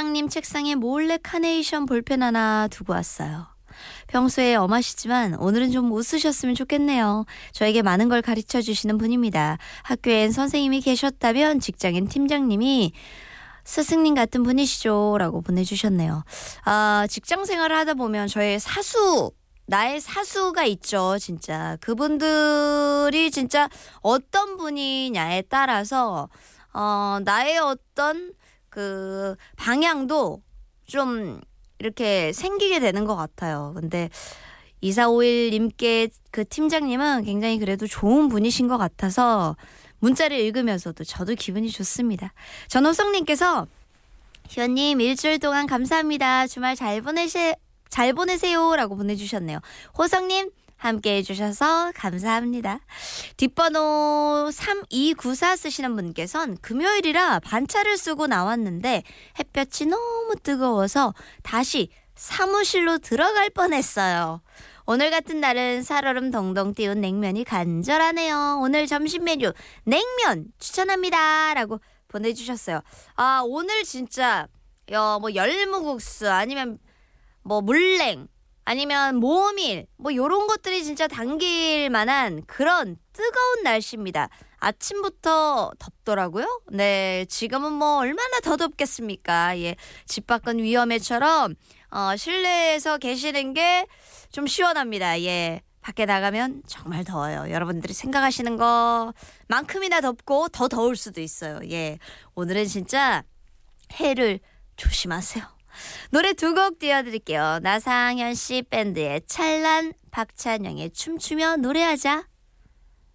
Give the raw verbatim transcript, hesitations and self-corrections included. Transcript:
팀장님 책상에 몰래 카네이션 볼펜 하나 두고 왔어요. 평소에 엄하시지만 오늘은 좀 웃으셨으면 좋겠네요. 저에게 많은 걸 가르쳐 주시는 분입니다. 학교엔 선생님이 계셨다면 직장인 팀장님이 스승님 같은 분이시죠? 라고 보내주셨네요. 아, 직장 생활을 하다 보면 저의 사수, 나의 사수가 있죠. 진짜 그분들이 진짜 어떤 분이냐에 따라서 어, 나의 어떤 그 방향도 좀 이렇게 생기게 되는 것 같아요. 근데 이사오일님께 그 팀장님은 굉장히 그래도 좋은 분이신 것 같아서 문자를 읽으면서도 저도 기분이 좋습니다. 전호성님께서 희원님 일주일 동안 감사합니다. 주말 잘 보내시, 잘 보내세요 라고 보내주셨네요. 호성님 함께 해주셔서 감사합니다. 뒷번호 삼이구사 쓰시는 분께서는 금요일이라 반차를 쓰고 나왔는데 햇볕이 너무 뜨거워서 다시 사무실로 들어갈 뻔했어요. 오늘 같은 날은 살얼음 덩덩 띄운 냉면이 간절하네요. 오늘 점심 메뉴 냉면 추천합니다 라고 보내주셨어요. 아, 오늘 진짜 여, 뭐 열무국수 아니면 뭐 물냉 아니면 모밀 뭐 요런 것들이 진짜 당길 만한 그런 뜨거운 날씨입니다. 아침부터 덥더라고요. 네, 지금은 뭐 얼마나 더 덥겠습니까? 예, 집 밖은 위험해처럼 어, 실내에서 계시는 게 좀 시원합니다. 예, 밖에 나가면 정말 더워요. 여러분들이 생각하시는 것만큼이나 덥고 더 더울 수도 있어요. 예, 오늘은 진짜 해를 조심하세요. 노래 두 곡 띄워드릴게요. 나상현 씨 밴드의 찰란, 박찬영의 춤추며 노래하자.